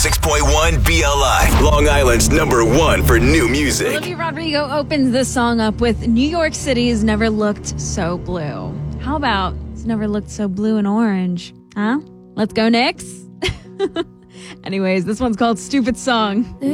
106.1 BLI, Long Island's #1 for new music. Olivia Rodrigo opens this song up with New York City's never looked so blue. How about it's never looked so blue and orange? Huh? Let's go, Knicks. Anyways, this one's called Stupid Song.